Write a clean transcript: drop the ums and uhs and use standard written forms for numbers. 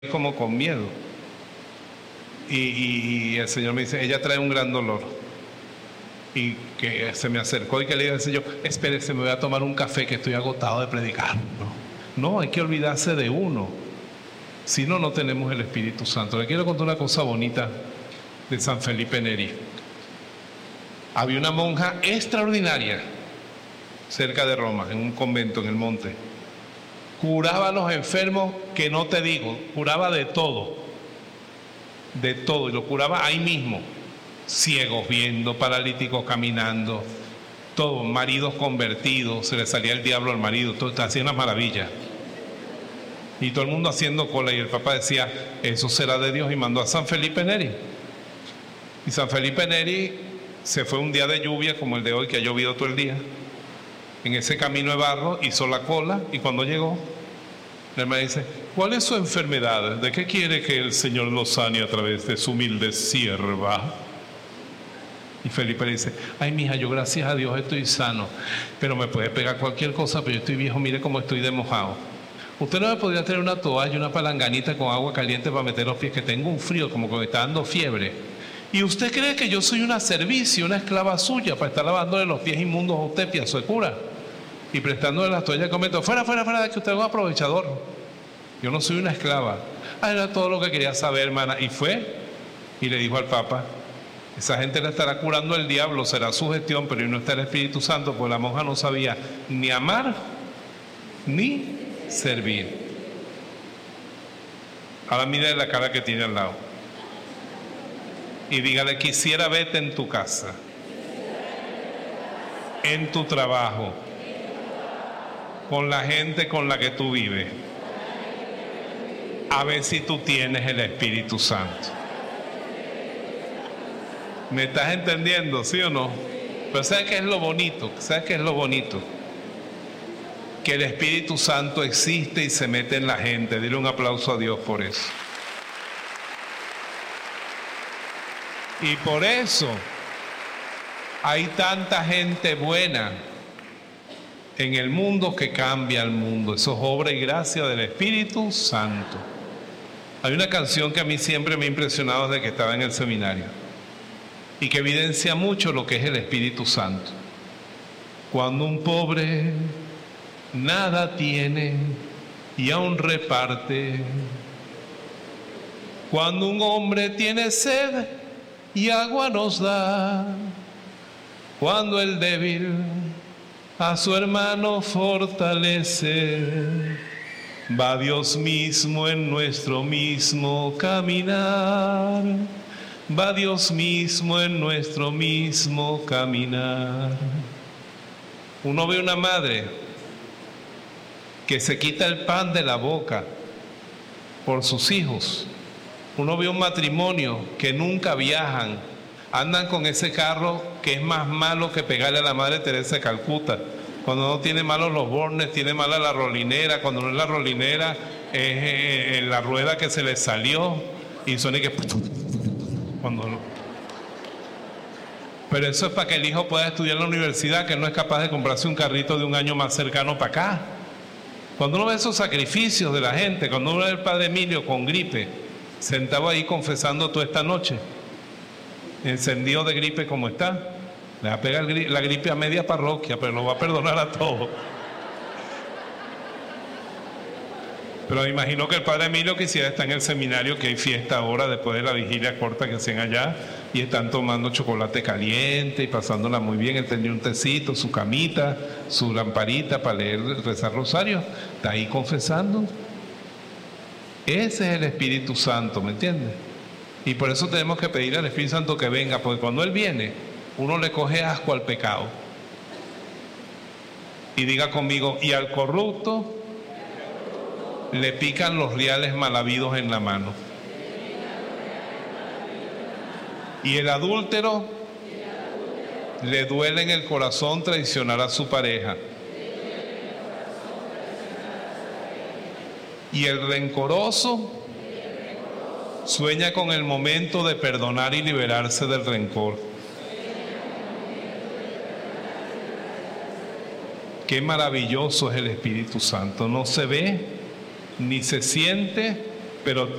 como con miedo. Y el Señor me dice, ella trae un gran dolor. Y que se me acercó y que le dice al Señor, espérese, me voy a tomar un café que estoy agotado de predicar. No, hay que olvidarse de uno. Si no, no tenemos el Espíritu Santo. Le quiero contar una cosa bonita de San Felipe Neri. Había una monja extraordinaria cerca de Roma, en un convento en el monte. Curaba a los enfermos, que no te digo, curaba de todo, y lo curaba ahí mismo. Ciegos viendo, paralíticos caminando, todo, maridos convertidos, se le salía el diablo al marido, todo, hacía una maravilla. Y todo el mundo haciendo cola, y el Papa decía, eso será de Dios, y mandó a San Felipe Neri. Y San Felipe Neri se fue un día de lluvia como el de hoy, que ha llovido todo el día. En ese camino de barro hizo la cola, y cuando llegó, el hermano dice, ¿cuál es su enfermedad? ¿De qué quiere que el Señor lo sane a través de su humilde sierva? Y Felipe le dice, ay mija, yo gracias a Dios estoy sano, pero me puede pegar cualquier cosa, pero yo estoy viejo, mire cómo estoy de mojado. Usted no me podría traer una toalla, una palanganita con agua caliente para meter los pies, que tengo un frío, como que me está dando fiebre. ¿Y usted cree que yo soy una servicia, una esclava suya, para estar lavándole los pies inmundos a usted, piazo de cura? Y prestándole las toallas, comento, fuera, que usted es un aprovechador. Yo no soy una esclava. Era todo lo que quería saber, hermana. Y fue, y le dijo al Papa, esa gente le estará curando el diablo, será su gestión, pero no está el Espíritu Santo, pues la monja no sabía ni amar, ni servir. Ahora mire la cara que tiene al lado. Y dígale, quisiera verte en tu casa, en tu trabajo, con la gente con la que tú vives, a ver si tú tienes el Espíritu Santo. ¿Me estás entendiendo, sí o no? Pero ¿sabes qué es lo bonito? ¿Sabes qué es lo bonito? Que el Espíritu Santo existe y se mete en la gente. Dile un aplauso a Dios por eso. Y por eso hay tanta gente buena en el mundo que cambia el mundo. Eso es obra y gracia del Espíritu Santo. Hay una canción que a mí siempre me ha impresionado desde que estaba en el seminario y que evidencia mucho lo que es el Espíritu Santo. Cuando un pobre nada tiene y aún reparte, cuando un hombre tiene sed y agua nos da, cuando el débil a su hermano fortalece, va Dios mismo en nuestro mismo caminar, va Dios mismo en nuestro mismo caminar. Uno ve una madre que se quita el pan de la boca por sus hijos. Uno ve un matrimonio que nunca viajan, andan con ese carro que es más malo que pegarle a la Madre Teresa de Calcuta. Cuando no tiene malos los bornes, tiene mala la rolinera. Cuando no es la rolinera, es la rueda que se le salió y suena que... Cuando no. Pero eso es para que el hijo pueda estudiar en la universidad, que no es capaz de comprarse un carrito de un año más cercano para acá. Cuando uno ve esos sacrificios de la gente, cuando uno ve al padre Emilio con gripe, sentado ahí confesando toda esta noche, encendido de gripe como está, le va a pegar la gripe a media parroquia, pero lo va a perdonar a todos. Pero me imagino que el padre Emilio quisiera estar en el seminario, que hay fiesta ahora después de la vigilia corta que hacen allá, y están tomando chocolate caliente y pasándola muy bien. Él tenía un tecito, su camita, su lamparita para leer, rezar rosario, está ahí confesando. Ese es el Espíritu Santo, ¿me entiendes? Y por eso tenemos que pedir al Espíritu Santo que venga, porque cuando Él viene, uno le coge asco al pecado. Y diga conmigo, y al corrupto le pican los reales mal habidos en la mano. Y el adúltero le duele en el corazón traicionar a su pareja. Y el rencoroso sueña con el momento de perdonar y liberarse del rencor. Qué maravilloso es el Espíritu Santo. No se ve, ni se siente, pero